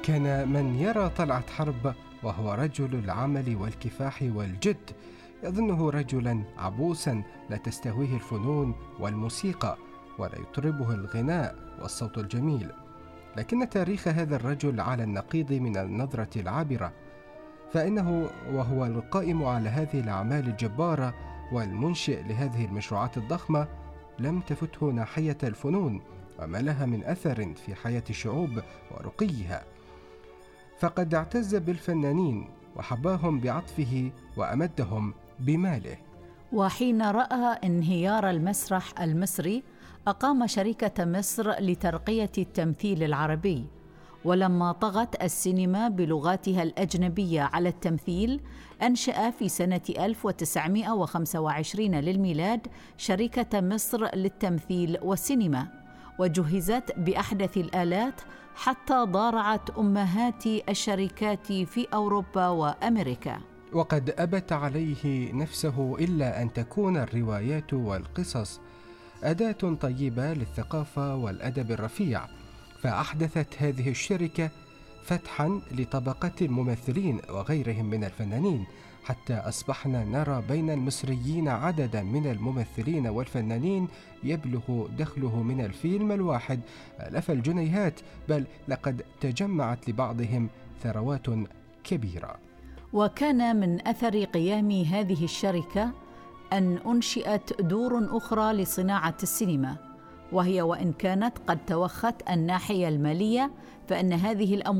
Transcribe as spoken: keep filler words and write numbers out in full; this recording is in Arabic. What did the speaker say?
كان من يرى طلعت حرب وهو رجل العمل والكفاح والجد يظنه رجلا عبوسا لا تستهويه الفنون والموسيقى ولا يطربه الغناء والصوت الجميل. لكن تاريخ هذا الرجل على النقيض من النظرة العابرة، فإنه وهو القائم على هذه الأعمال الجبارة والمنشئ لهذه المشروعات الضخمة لم تفته ناحية الفنون وما لها من أثر في حياة الشعوب ورقيها، فقد اعتز بالفنانين وحباهم بعطفه وأمدهم بماله. وحين رأى انهيار المسرح المصري أقام شركة مصر لترقية التمثيل العربي، ولما طغت السينما بلغاتها الأجنبية على التمثيل أنشأ في سنة ألف وتسعمائة وخمسة وعشرين للميلاد شركة مصر للتمثيل والسينما، وجهزت بأحدث الآلات حتى ضارعت أمهات الشركات في أوروبا وأمريكا. وقد أبت عليه نفسه إلا أن تكون الروايات والقصص أداة طيبة للثقافة والأدب الرفيع، فأحدثت هذه الشركة فتحا لطبقة الممثلين وغيرهم من الفنانين، حتى أصبحنا نرى بين المصريين عددا من الممثلين والفنانين يبلغ دخله من الفيلم الواحد آلاف الجنيهات، بل لقد تجمعت لبعضهم ثروات كبيرة. وكان من أثر قيام هذه الشركة أن أنشئت دور أخرى لصناعة السينما، وهي وإن كانت قد توخت الناحية المالية فإن هذه الأموال